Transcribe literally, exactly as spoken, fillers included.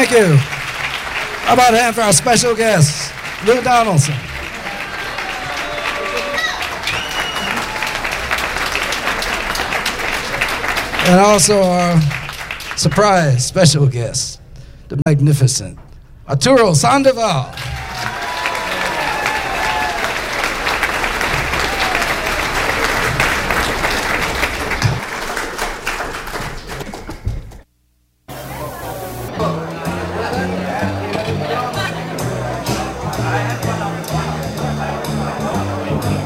Thank you. How about a hand for our special guest, Lou Donaldson. And also our surprise special guest, the magnificent Arturo Sandoval.